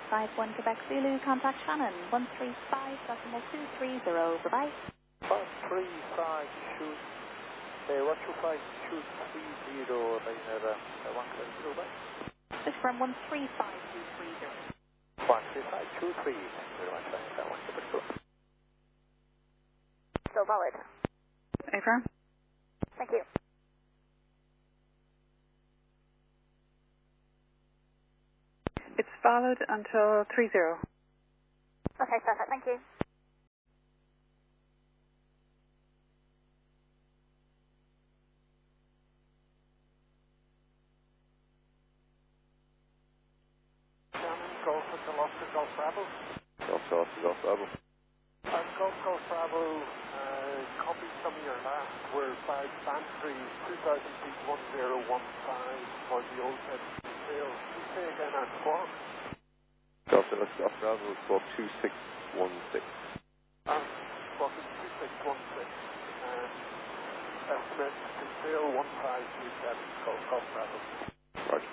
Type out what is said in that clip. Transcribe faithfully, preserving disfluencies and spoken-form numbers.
five one Quebec Zulu, contact Shannon, one three five decimal two three zero, bye-bye. one three five, shoot, uh, one two five, shoot three zero, line at uh, one Quebec Zulu, bye. This is from one three five two three zero. one three five two three, thank you very much, line at one Quebec Zulu. Still valid. Affirm. Thank you. It's valid until three zero. Okay, perfect, thank you. Shannon, Golf Hotel Oscar, Golf Bravo. Golf Golf Golf Bravo. Uh, Golf Golf Bravo, uh, copy some of your last were five Bantry, two thousand feet, one zero one five for the old head sale. You say again on squawk? Golf Golf Golf Bravo, squawk two six one six. Um, squawk is two six one six. And estimate to sale one five two seven, Golf Golf Bravo.